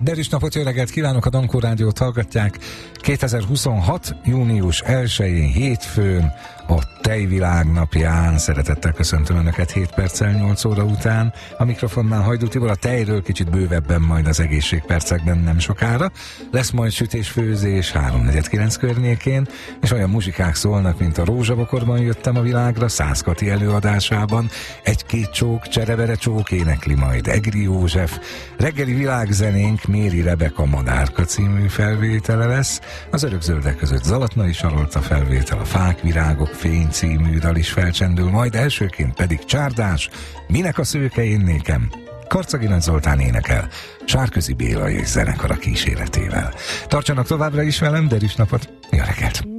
Derűs napot, jó reggelt kívánok, a Dankó Rádiót hallgatják. 2026. június 1-én hétfőn, a Tejvilág napján szeretettel köszöntöm Önöket 7 perccel 8 óra után. A mikrofonnál Hajdú Tibor, a tejről kicsit bővebben majd az egészségpercekben nem sokára. Lesz majd sütés-főzés 3-4-9 környékén, és olyan muzsikák szólnak, mint a Rózsabokorban jöttem a világra, Szász Kati előadásában, Egy-két csók, Cserevere csók énekli majd Egri József, reggeli világzenénk Méri Rebeka Madárka című felvétele lesz, az Örökzöldek között Zalatnai Sarolta felvétel, a Fák, Virágok, Fény című dal is felcsendül, majd elsőként pedig Csárdás, Minek a szőke én nékem. Karcagi Nagy Zoltán énekel, Sárközi Béla és zenekara kíséretével. Tartsanak továbbra is velem, Derűs napot, jó reggelt!